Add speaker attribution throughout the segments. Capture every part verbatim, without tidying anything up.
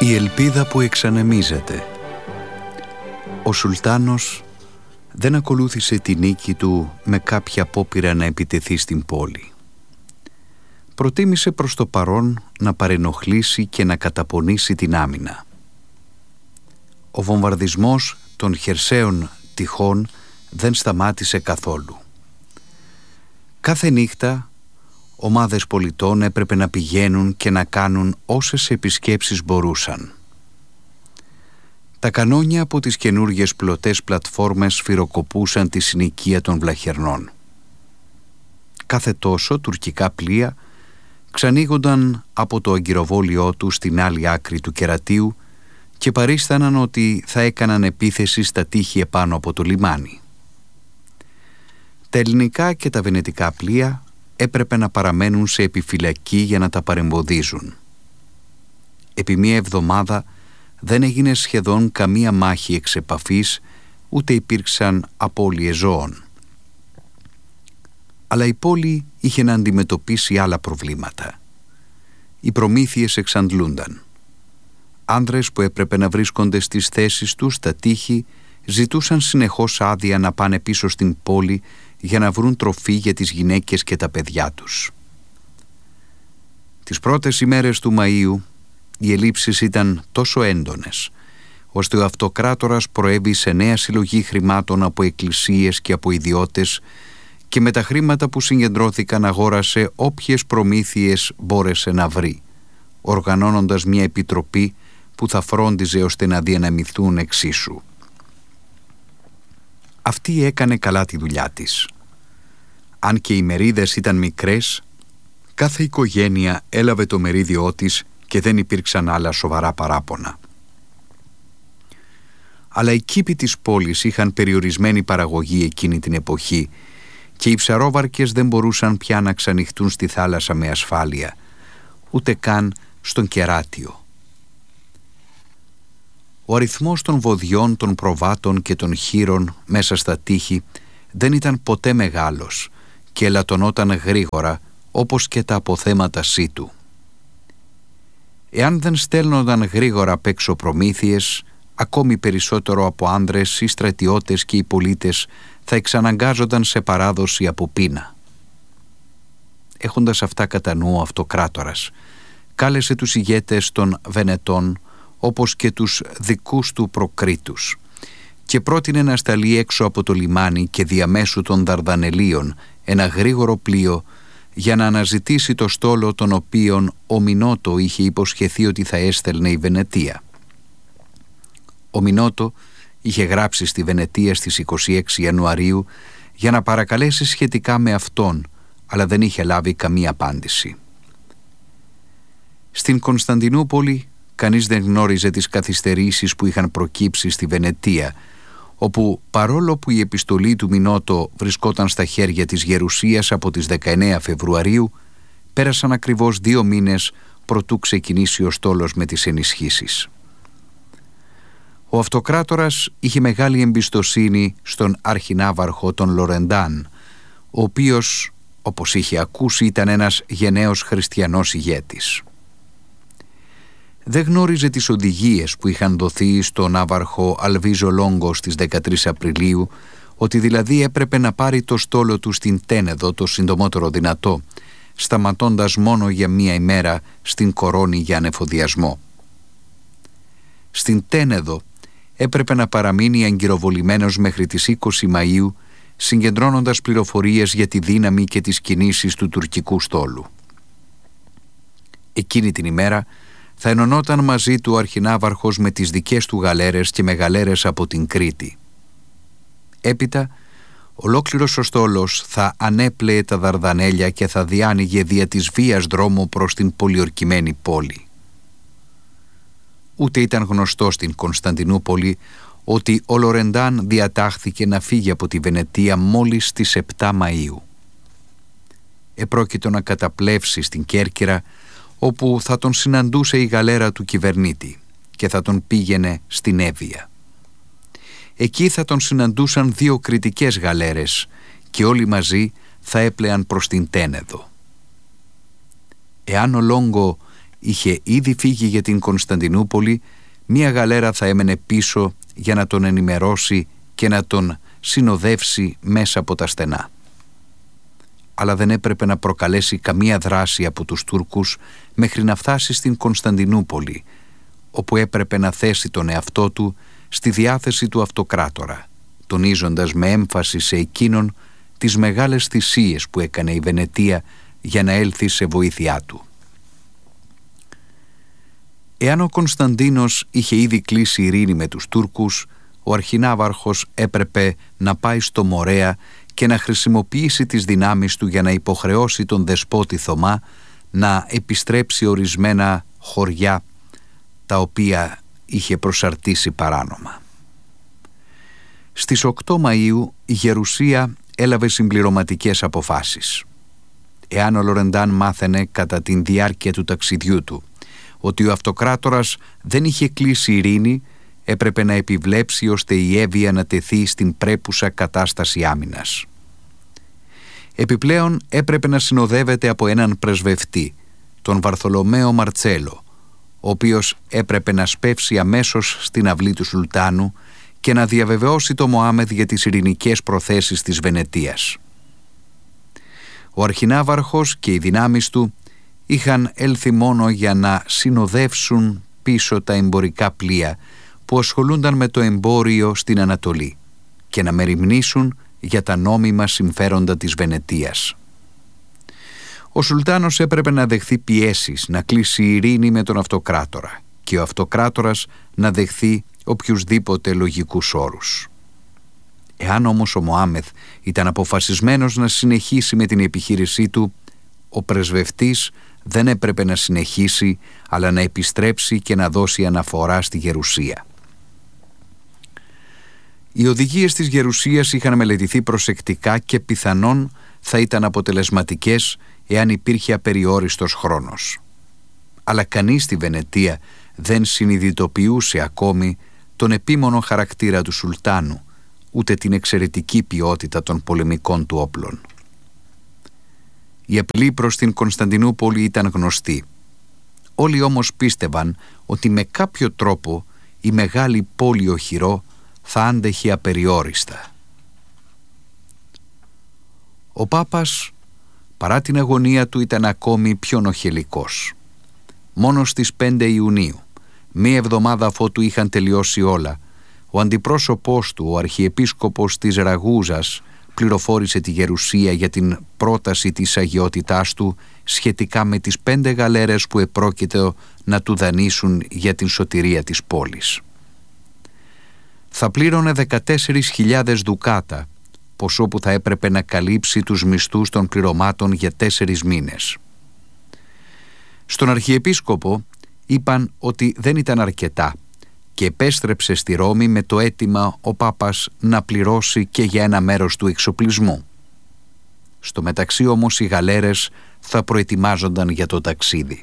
Speaker 1: Η ελπίδα που εξανεμίζεται. Ο Σουλτάνος δεν ακολούθησε τη νίκη του με κάποια απόπειρα να επιτεθεί στην πόλη. Προτίμησε προς το παρόν να παρενοχλήσει και να καταπονήσει την άμυνα. Ο βομβαρδισμός των χερσαίων τυχών δεν σταμάτησε καθόλου. Κάθε νύχτα ομάδες πολιτών έπρεπε να πηγαίνουν και να κάνουν όσες επισκέψεις μπορούσαν. Τα κανόνια από τις καινούργιες πλωτές πλατφόρμες σφυροκοπούσαν τη συνοικία των βλαχερνών. Κάθε τόσο τουρκικά πλοία ξανοίγονταν από το αγκυροβόλιό του στην άλλη άκρη του κερατίου και παρίσταναν ότι θα έκαναν επίθεση στα τείχη επάνω από το λιμάνι. Τα ελληνικά και τα βενετικά πλοία έπρεπε να παραμένουν σε επιφυλακή για να τα παρεμποδίζουν. Επί μία εβδομάδα δεν έγινε σχεδόν καμία μάχη εξ επαφής, ούτε υπήρξαν απώλειες ζώων. Αλλά η πόλη είχε να αντιμετωπίσει άλλα προβλήματα. Οι προμήθειες εξαντλούνταν. Άνδρες που έπρεπε να βρίσκονται στις θέσεις τους στα τείχη ζητούσαν συνεχώς άδεια να πάνε πίσω στην πόλη για να βρουν τροφή για τις γυναίκες και τα παιδιά τους. Τις πρώτες ημέρες του Μαΐου οι ελλείψεις ήταν τόσο έντονες, ώστε ο αυτοκράτορας προέβη σε νέα συλλογή χρημάτων από εκκλησίες και από ιδιώτες και με τα χρήματα που συγκεντρώθηκαν αγόρασε όποιες προμήθειες μπόρεσε να βρει, οργανώνοντας μια επιτροπή που θα φρόντιζε ώστε να διανεμηθούν εξίσου. Αυτή έκανε καλά τη δουλειά της. Αν και οι μερίδες ήταν μικρές, κάθε οικογένεια έλαβε το μερίδιό της και δεν υπήρξαν άλλα σοβαρά παράπονα. Αλλά οι κήποι της πόλης είχαν περιορισμένη παραγωγή εκείνη την εποχή και οι ψαρόβαρκες δεν μπορούσαν πια να ξανοιχτούν στη θάλασσα με ασφάλεια, ούτε καν στον κεράτιο. Ο αριθμός των βοδιών, των προβάτων και των χείρων μέσα στα τείχη δεν ήταν ποτέ μεγάλος και ελαττωνόταν γρήγορα, όπως και τα αποθέματα σύτου. Εάν δεν στέλνονταν γρήγορα απ' έξω προμήθειες, ακόμη περισσότερο από άνδρες, οι στρατιώτες και οι πολίτες θα εξαναγκάζονταν σε παράδοση από πείνα. Έχοντας αυτά κατά νου, ο αυτοκράτορας κάλεσε τους ηγέτες των Βενετών, όπως και τους δικούς του προκρίτους, και πρότεινε να σταλεί έξω από το λιμάνι και διαμέσου των Δαρδανελίων ένα γρήγορο πλοίο για να αναζητήσει το στόλο τον οποίον ο Μινότο είχε υποσχεθεί ότι θα έστελνε η Βενετία. Ο Μινότο είχε γράψει στη Βενετία στις είκοσι έξι Ιανουαρίου για να παρακαλέσει σχετικά με αυτόν, αλλά δεν είχε λάβει καμία απάντηση. Στην Κωνσταντινούπολη κανείς δεν γνώριζε τις καθυστερήσεις που είχαν προκύψει στη Βενετία, όπου παρόλο που η επιστολή του Μινότο βρισκόταν στα χέρια της Γερουσίας από τις δεκαεννέα Φεβρουαρίου, πέρασαν ακριβώς δύο μήνες προτού ξεκινήσει ο στόλος με τις ενισχύσεις. Ο αυτοκράτορας είχε μεγάλη εμπιστοσύνη στον αρχινάβαρχο τον Λορεντάν, ο οποίος, όπως είχε ακούσει, ήταν ένας γενναίος χριστιανός ηγέτης. Δεν γνώριζε τις οδηγίες που είχαν δοθεί στον ναύαρχο Αλβίζο Λόγκο στις δεκατρείς Απριλίου, ότι δηλαδή έπρεπε να πάρει το στόλο του στην Τένεδο το συντομότερο δυνατό, σταματώντας μόνο για μία ημέρα στην Κορώνη για ανεφοδιασμό. Στην Τένεδο έπρεπε να παραμείνει αγκυροβολημένος μέχρι τις είκοσι Μαΐου, συγκεντρώνοντας πληροφορίες για τη δύναμη και τις κινήσεις του τουρκικού στόλου. Εκείνη την ημέρα θα ενωνόταν μαζί του ο αρχινάβαρχος με τις δικές του γαλέρες και με γαλέρες από την Κρήτη. Έπειτα, ολόκληρος ο στόλος θα ανέπλεε τα Δαρδανέλια και θα διάνοιγε δια της βίας δρόμο προς την πολιορκημένη πόλη. Ούτε ήταν γνωστό στην Κωνσταντινούπολη ότι ο Λορεντάν διατάχθηκε να φύγει από τη Βενετία μόλις στις επτά Μαΐου. Επρόκειτο να καταπλεύσει στην Κέρκυρα, όπου θα τον συναντούσε η γαλέρα του κυβερνήτη και θα τον πήγαινε στην Εύβοια. Εκεί θα τον συναντούσαν δύο κριτικές γαλέρες και όλοι μαζί θα έπλεαν προς την Τένεδο. Εάν ο Λόγκο είχε ήδη φύγει για την Κωνσταντινούπολη, μία γαλέρα θα έμενε πίσω για να τον ενημερώσει και να τον συνοδεύσει μέσα από τα στενά. Αλλά δεν έπρεπε να προκαλέσει καμία δράση από τους Τούρκους μέχρι να φτάσει στην Κωνσταντινούπολη, όπου έπρεπε να θέσει τον εαυτό του στη διάθεση του αυτοκράτορα, τονίζοντας με έμφαση σε εκείνον τις μεγάλες θυσίες που έκανε η Βενετία για να έλθει σε βοήθειά του. Εάν ο Κωνσταντίνος είχε ήδη κλείσει ειρήνη με τους Τούρκους, ο αρχινάβαρχος έπρεπε να πάει στο Μορέα και να χρησιμοποιήσει τις δυνάμεις του για να υποχρεώσει τον δεσπότη Θωμά να επιστρέψει ορισμένα χωριά τα οποία είχε προσαρτήσει παράνομα. Στις οκτώ Μαΐου η Γερουσία έλαβε συμπληρωματικές αποφάσεις. Εάν ο Λορεντάν μάθαινε κατά την διάρκεια του ταξιδιού του ότι ο αυτοκράτορας δεν είχε κλείσει ειρήνη, έπρεπε να επιβλέψει ώστε η Εύβοια να τεθεί στην πρέπουσα κατάσταση άμυνας. Επιπλέον έπρεπε να συνοδεύεται από έναν πρεσβευτή, τον Βαρθολομαίο Μαρτσέλο, ο οποίος έπρεπε να σπεύσει αμέσως στην αυλή του Σουλτάνου και να διαβεβαιώσει το Μωάμεθ για τις ειρηνικές προθέσεις της Βενετίας. Ο αρχινάβαρχος και οι δυνάμεις του είχαν έλθει μόνο για να συνοδεύσουν πίσω τα εμπορικά πλοία που ασχολούνταν με το εμπόριο στην Ανατολή και να μεριμνήσουν για τα νόμιμα συμφέροντα της Βενετίας. Ο Σουλτάνος έπρεπε να δεχθεί πιέσεις, να κλείσει ειρήνη με τον αυτοκράτορα και ο αυτοκράτορας να δεχθεί οποιουσδήποτε λογικούς όρους. Εάν όμως ο Μωάμεθ ήταν αποφασισμένος να συνεχίσει με την επιχείρησή του, ο πρεσβευτής δεν έπρεπε να συνεχίσει, αλλά να επιστρέψει και να δώσει αναφορά στη Γερουσία. Οι οδηγίες της Γερουσίας είχαν μελετηθεί προσεκτικά και πιθανόν θα ήταν αποτελεσματικές εάν υπήρχε απεριόριστος χρόνος. Αλλά κανείς στη Βενετία δεν συνειδητοποιούσε ακόμη τον επίμονο χαρακτήρα του Σουλτάνου, ούτε την εξαιρετική ποιότητα των πολεμικών του όπλων. Η απειλή προς την Κωνσταντινούπολη ήταν γνωστή. Όλοι όμως πίστευαν ότι με κάποιο τρόπο η μεγάλη πόλη οχυρό θα άντεχε απεριόριστα. Ο Πάπας, παρά την αγωνία του, ήταν ακόμη πιο νοχελικός. Μόνο στις πέντε Ιουνίου, μία εβδομάδα αφότου είχαν τελειώσει όλα, ο αντιπρόσωπός του, ο αρχιεπίσκοπος της Ραγούζας, πληροφόρησε τη Γερουσία για την πρόταση της αγιότητάς του σχετικά με τις πέντε γαλέρες που επρόκειτο να του δανείσουν για την σωτηρία της πόλης. Θα πλήρωνε δεκατέσσερις χιλιάδες δουκάτα, ποσό που θα έπρεπε να καλύψει τους μισθούς των πληρωμάτων για τέσσερις μήνες. Στον αρχιεπίσκοπο είπαν ότι δεν ήταν αρκετά και επέστρεψε στη Ρώμη με το αίτημα ο Πάπας να πληρώσει και για ένα μέρος του εξοπλισμού. Στο μεταξύ όμως οι γαλέρες θα προετοιμάζονταν για το ταξίδι.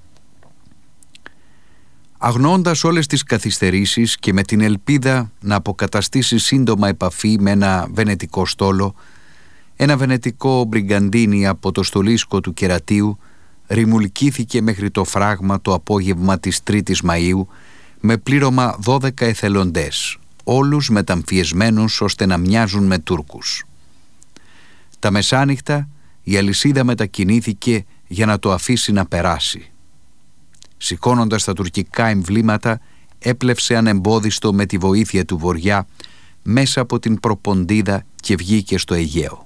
Speaker 1: Αγνοώντας όλες τις καθυστερήσεις και με την ελπίδα να αποκαταστήσει σύντομα επαφή με ένα βενετικό στόλο, ένα βενετικό μπριγκαντίνι από το στολίσκο του Κερατίου ρημουλκήθηκε μέχρι το φράγμα το απόγευμα της τρίτης Μαΐου με πλήρωμα δώδεκα εθελοντές, όλους μεταμφιεσμένους ώστε να μοιάζουν με Τούρκους. Τα μεσάνυχτα η αλυσίδα μετακινήθηκε για να το αφήσει να περάσει. Σηκώνοντας τα τουρκικά εμβλήματα, έπλευσε ανεμπόδιστο με τη βοήθεια του Βοριά μέσα από την Προποντίδα και βγήκε στο Αιγαίο.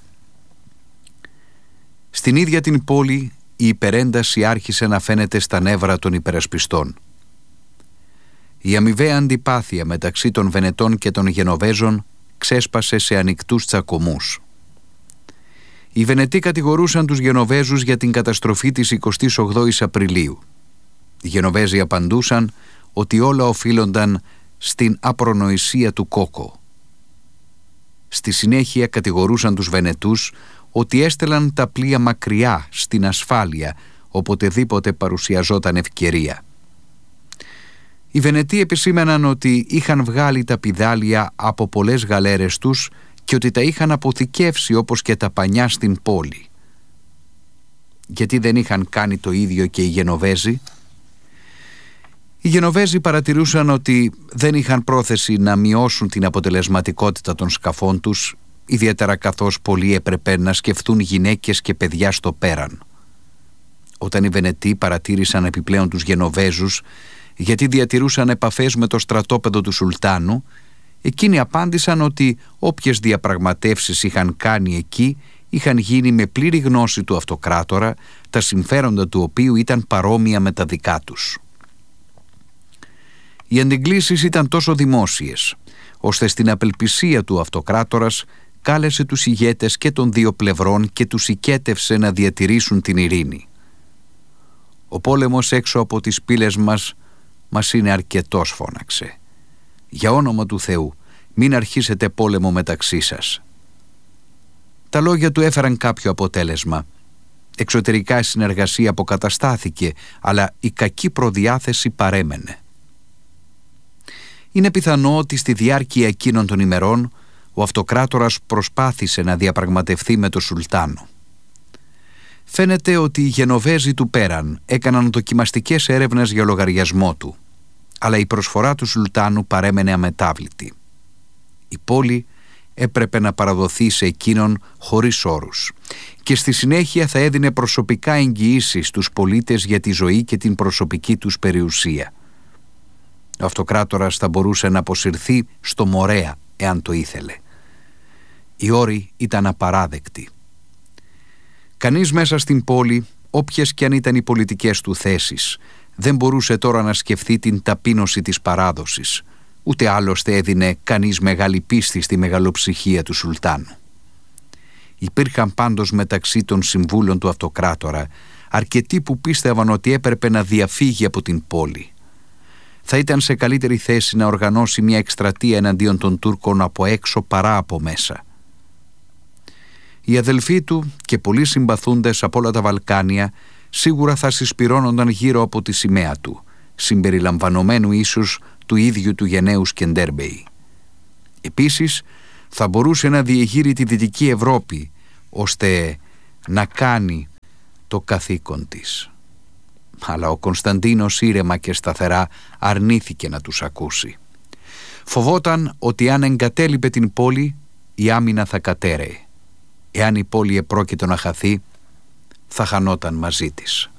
Speaker 1: Στην ίδια την πόλη η υπερένταση άρχισε να φαίνεται στα νεύρα των υπερασπιστών. Η αμοιβαία αντιπάθεια μεταξύ των Βενετών και των Γενοβέζων ξέσπασε σε ανοιχτούς τσακωμούς. Οι Βενετοί κατηγορούσαν τους Γενοβέζους για την καταστροφή της εικοστής ογδόης Απριλίου. Οι Γενοβέζοι απαντούσαν ότι όλα οφείλονταν στην απρονοησία του Κόκο. Στη συνέχεια κατηγορούσαν τους Βενετούς ότι έστελαν τα πλοία μακριά στην ασφάλεια οποτεδήποτε παρουσιαζόταν ευκαιρία. Οι Βενετοί επισήμαναν ότι είχαν βγάλει τα πηδάλια από πολλές γαλέρες τους και ότι τα είχαν αποθηκεύσει όπως και τα πανιά στην πόλη. γιατί δεν είχαν κάνει το ίδιο και οι Γενοβέζοι? Οι Γενοβέζοι παρατηρούσαν ότι δεν είχαν πρόθεση να μειώσουν την αποτελεσματικότητα των σκαφών τους, ιδιαίτερα καθώς πολλοί έπρεπε να σκεφτούν γυναίκες και παιδιά στο πέραν. Όταν οι Βενετοί παρατήρησαν επιπλέον τους Γενοβέζους γιατί διατηρούσαν επαφές με το στρατόπεδο του Σουλτάνου, εκείνοι απάντησαν ότι όποιες διαπραγματεύσεις είχαν κάνει εκεί είχαν γίνει με πλήρη γνώση του αυτοκράτορα, τα συμφέροντα του οποίου ήταν παρόμοια με τα δικά τους. Οι αντιγκλήσεις ήταν τόσο δημόσιες, ώστε στην απελπισία του αυτοκράτορας κάλεσε τους ηγέτες και των δύο πλευρών και τους οικέτευσε να διατηρήσουν την ειρήνη. «Ο πόλεμος έξω από τις πύλες μας μας είναι αρκετός», φώναξε. «Για όνομα του Θεού, μην αρχίσετε πόλεμο μεταξύ σας». Τα λόγια του έφεραν κάποιο αποτέλεσμα. Εξωτερικά η συνεργασία αποκαταστάθηκε, αλλά η κακή προδιάθεση παρέμενε. Είναι πιθανό ότι στη διάρκεια εκείνων των ημερών ο αυτοκράτορας προσπάθησε να διαπραγματευτεί με τον Σουλτάνο. Φαίνεται ότι οι Γενοβέζοι του πέραν έκαναν δοκιμαστικές έρευνες για λογαριασμό του, αλλά η προσφορά του Σουλτάνου παρέμενε αμετάβλητη. Η πόλη έπρεπε να παραδοθεί σε εκείνον χωρίς όρους και στη συνέχεια θα έδινε προσωπικά εγγυήσεις στους πολίτες για τη ζωή και την προσωπική τους περιουσία. Ο αυτοκράτορας θα μπορούσε να αποσυρθεί στο Μορέα εάν το ήθελε. Οι όροι ήταν απαράδεκτοι. Κανείς μέσα στην πόλη, όποιες και αν ήταν οι πολιτικές του θέσεις, δεν μπορούσε τώρα να σκεφτεί την ταπείνωση της παράδοσης, ούτε άλλωστε έδινε κανείς μεγάλη πίστη στη μεγαλοψυχία του Σουλτάνου. Υπήρχαν πάντως μεταξύ των συμβούλων του αυτοκράτορα αρκετοί που πίστευαν ότι έπρεπε να διαφύγει από την πόλη. Θα ήταν σε καλύτερη θέση να οργανώσει μια εκστρατεία εναντίον των Τούρκων από έξω παρά από μέσα. Οι αδελφοί του και πολλοί συμπαθούντες από όλα τα Βαλκάνια σίγουρα θα συσπυρώνονταν γύρω από τη σημαία του, συμπεριλαμβανομένου ίσως του ίδιου του γενναίου Σκεντέρμπεϊ. Επίσης θα μπορούσε να διεγείρει τη Δυτική Ευρώπη ώστε να κάνει το καθήκον της. Αλλά ο Κωνσταντίνος ήρεμα και σταθερά αρνήθηκε να τους ακούσει. Φοβόταν ότι αν εγκατέλειπε την πόλη η άμυνα θα κατέρεε. Εάν η πόλη επρόκειτο να χαθεί, θα χανόταν μαζί της.